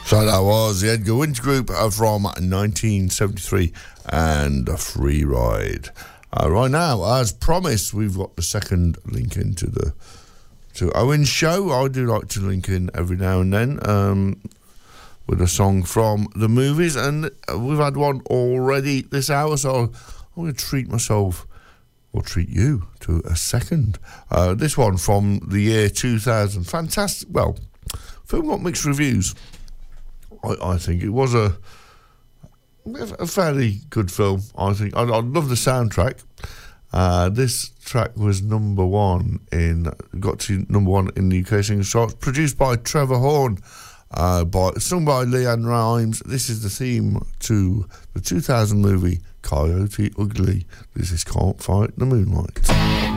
So that was the Edgar Winter Group from 1973 and a Free Ride. Right now, as promised, we've got the second link into to Owen's show. I do like to link in every now and then with a song from the movies, and we've had one already this hour, so I'm going to treat myself, or treat you, to a second. This one from the year 2000. Fantastic. Well, film got mixed reviews. I think it was a fairly good film. I think I love the soundtrack. This track was got to number one in the UK singles charts. Produced by Trevor Horn, sung by Leanne Rimes. This is the theme to the 2000 movie Coyote Ugly. This is Can't Fight the Moonlight.